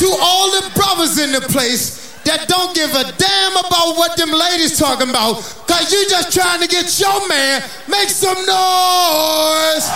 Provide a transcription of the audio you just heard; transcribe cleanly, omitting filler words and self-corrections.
you all the brothers in the place that don't give a damn about what them ladies talking about, cause you just trying to get your man, make some noise.